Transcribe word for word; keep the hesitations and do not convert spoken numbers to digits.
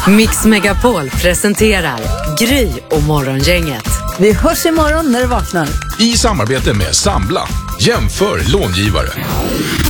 Mix Megapol presenterar Gry och Morgongänget. Vi hörs imorgon när du vaknar. I samarbete med Sambla. Jämför långivare.